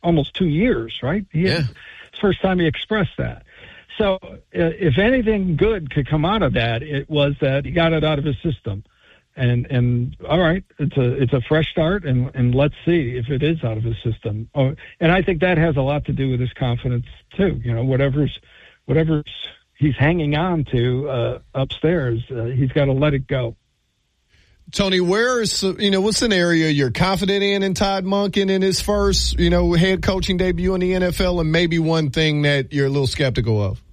almost 2 years, right? It's the first time he expressed that. So if anything good could come out of that, it was that he got it out of his system. And all right, it's a fresh start, and let's see if it is out of his system. Oh, and I think that has a lot to do with his confidence too. Whatever's he's hanging on to upstairs, he's got to let it go. Tony, what's an area you're confident in Todd Monken in his first, head coaching debut in the NFL, and maybe one thing that you're a little skeptical of?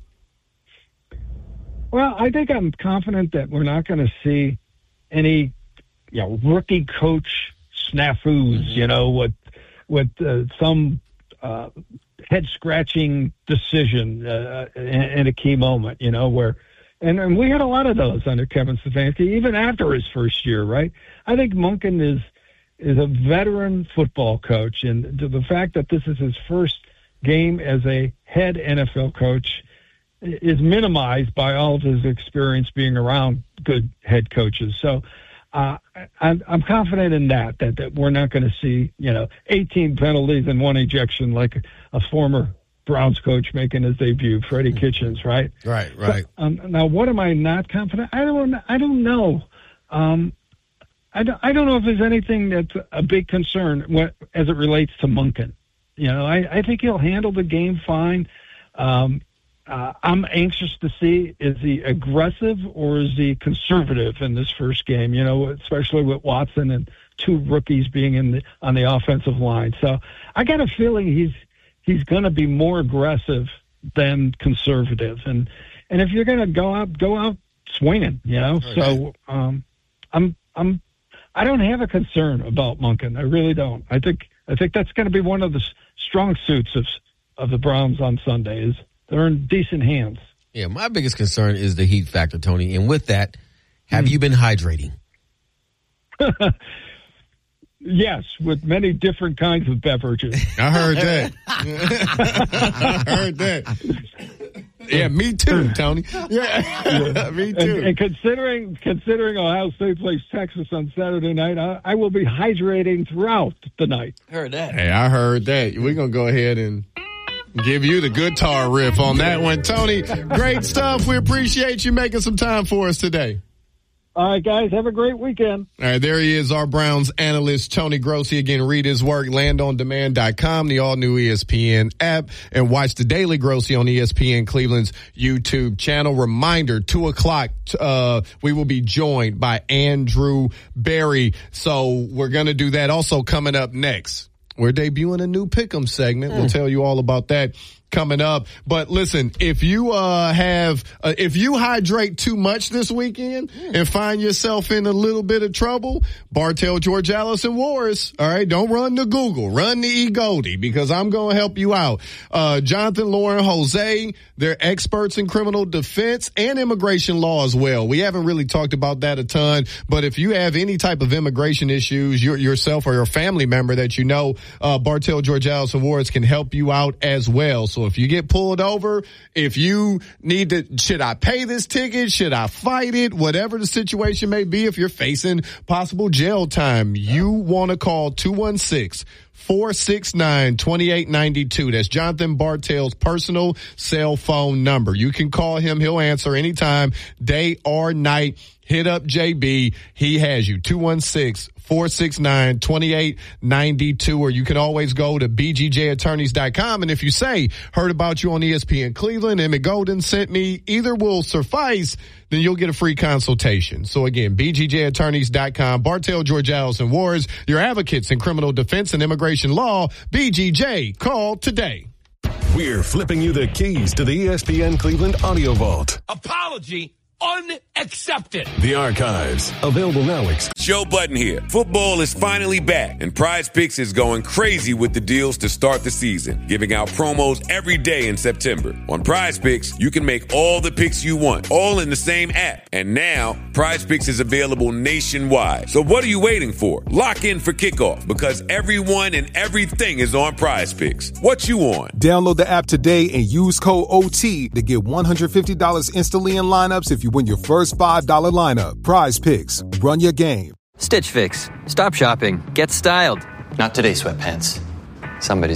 Well, I think I'm confident that we're not going to see any, rookie coach snafus, with some head scratching decision in a key moment, where, and we had a lot of those under Kevin Stefanski, even after his first year, right? I think Monken is a veteran football coach, and the fact that this is his first game as a head NFL coach is minimized by all of his experience being around good head coaches. So I'm confident in that we're not going to see, 18 penalties and 1 ejection like a former Browns coach making his debut, Freddie Kitchens, right? Right. So, now, what am I not confident? I don't know. I don't know if there's anything that's a big concern as it relates to Monken. I think he'll handle the game fine. I'm anxious to see, is he aggressive or is he conservative in this first game, especially with Watson and 2 rookies being on the offensive line. So I got a feeling he's going to be more aggressive than conservative. And if you're going to go out swinging, Okay. So I don't have a concern about Monken. I really don't. I think that's going to be one of the strong suits of the Browns on Sunday is they're in decent hands. Yeah, my biggest concern is the heat factor, Tony. And with that, have you been hydrating? Yes, with many different kinds of beverages. I heard that. Yeah, me too, Tony. Yeah, me too. And considering Ohio State plays Texas on Saturday night, I will be hydrating throughout the night. Heard that. Hey, I heard that. We're going to go ahead and give you the guitar riff on that one. Tony, great stuff. We appreciate you making some time for us today. All right, guys, have a great weekend. All right, there he is, our Browns analyst, Tony Grossi. Again, read his work, landondemand.com, the all-new ESPN app, and watch the Daily Grossi on ESPN Cleveland's YouTube channel. Reminder, 2 o'clock, we will be joined by Andrew Berry. So we're going to do that. Also coming up next, we're debuting a new Pick'em segment. We'll tell you all about that coming up. But listen, if you if you hydrate too much this weekend and find yourself in a little bit of trouble, Bartell, George Allison Wars, all right, don't run to Google, run to eGoldie, because I'm going to help you out. Jonathan, Lauren, Jose, they're experts in criminal defense and immigration law as well. We haven't really talked about that a ton, but if you have any type of immigration issues, yourself or your family member that you know, Bartell, George Allison Wars can help you out as well. So if you get pulled over, if you need to, should I pay this ticket? Should I fight it? Whatever the situation may be, if you're facing possible jail time, you want to call 216-469-2892. That's Jonathan Bartell's personal cell phone number. You can call him. He'll answer anytime, day or night. Hit up JB. He has you. 216-469-2892, or you can always go to bgjattorneys.com. And if you say, heard about you on ESPN Cleveland, Emmett Golden sent me, either will suffice, then you'll get a free consultation. So again, bgjattorneys.com. Bartell, George Allison Wars, your advocates in criminal defense and immigration law. BGJ, call today. We're flipping you the keys to the ESPN Cleveland Audio Vault. Apology unaccepted. The archives, available now. Joe Budden here. Football is finally back, and Prize Picks is going crazy with the deals to start the season, giving out promos every day in September. On Prize Picks, you can make all the picks you want, all in the same app. And now, Prize Picks is available nationwide. So what are you waiting for? Lock in for kickoff, because everyone and everything is on Prize Picks. What you on? Download the app today and use code OT to get $150 instantly in lineups if you win your first $5 lineup. Prize Picks. Run your game. Stitch Fix. Stop shopping. Get styled. Not today, sweatpants. Somebody's